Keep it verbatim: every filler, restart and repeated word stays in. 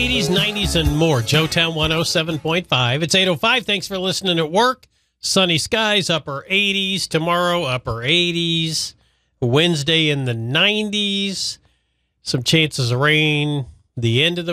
eighties, nineties, and more. Joetown one oh seven point five. It's eight oh five. Thanks for listening at work. Sunny skies, upper eighties. Tomorrow, upper eighties. Wednesday in the nineties. Some chances of rain. The end of the